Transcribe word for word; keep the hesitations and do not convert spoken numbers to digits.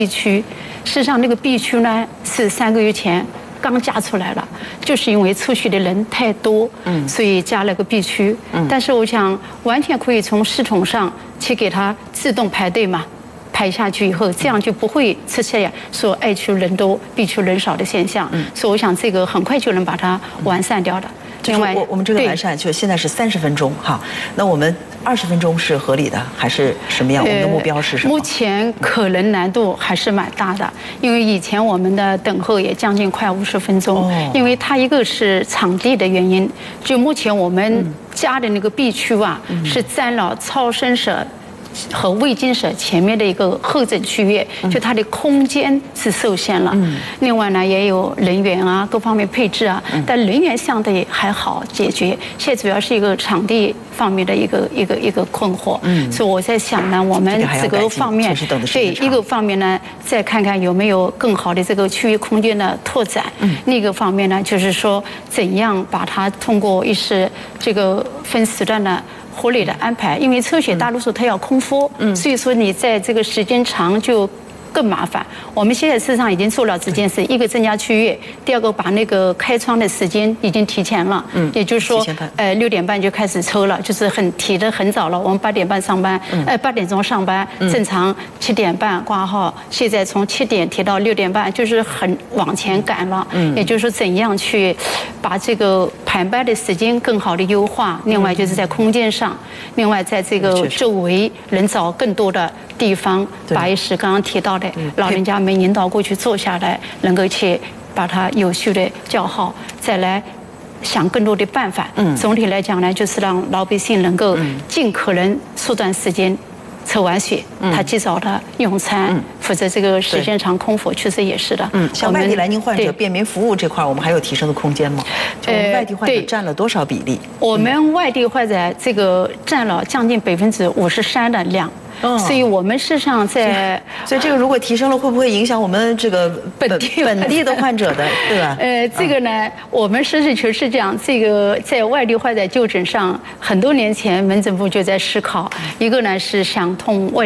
B 区，事实上那个 B 区呢是三个月前刚加出来了，就是因为出血的人太多，嗯，所以加了个 B 区。嗯，但是我想完全可以从系统上去给它自动排队嘛，排下去以后，这样就不会出现说 A 区人多 B 区人少的现象。嗯，所以我想这个很快就能把它完善掉的。 另外，我我们这个完善就现在是三十分钟哈，那我们二十分钟是合理的还是什么样？我们的目标是什么？ 目前可能难度还是蛮大的，因为以前我们的等候也将近快五十分钟，哦、因为它一个是场地的原因，就目前我们加的那个 B 区啊，嗯、是占了超声室和胃镜室前面的一个候诊区域，就它的空间是受限了。嗯、另外呢，也有人员啊，各方面配置啊，嗯、但人员相对还好解决。现在主要是一个场地方面的一个一个一个困惑。嗯，所以我在想呢，我们这个方面，对一个方面呢，再看看有没有更好的这个区域空间的拓展。嗯，另一个方面呢，就是说怎样把它通过一些这个分时段呢。合理的安排，因为抽血大多数它要空腹，嗯，所以说你在这个时间长就更麻烦。我们现在事实上已经做了这件事，一个增加区域，第二个把那个开窗的时间已经提前了，嗯，也就是说，呃，六点半就开始抽了，就是很提得很早了。我们八点半上班，呃，八点钟上班，正常七点半挂号，现在从七点提到六点半，就是很往前赶了。嗯，也就是说，怎样去把这个排班的时间更好的优化？另外就是在空间上，另外在这个周围能找更多的地方，把一些刚刚提到的老人家们引导过去坐下来，能够去把它有序的叫好，再来想更多的办法。嗯，总体来讲呢，就是让老百姓能够尽可能缩短时间抽完血，他及早的用餐，否则这个时间长空腹确实也是的。 嗯，像外地来宁患者便民服务这块，我们还有提升的空间吗？就我们外地患者占了多少比例？ 我们外地患者这个占了将近百分之五十三的量。所以，我们事实上在， 所以这个如果提升了，会不会影响我们这个本地本地的患者的，对吧？ 呃，这个呢，我们实事求是讲，这个在外地患者就诊上，很多年前门诊部就在思考，一个呢是想通外。